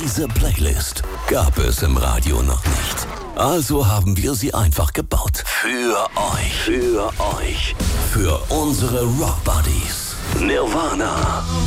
Diese Playlist gab es im Radio noch nicht. Also haben wir sie einfach gebaut. Für euch. Für euch. Für unsere Rockbuddies. Nirvana.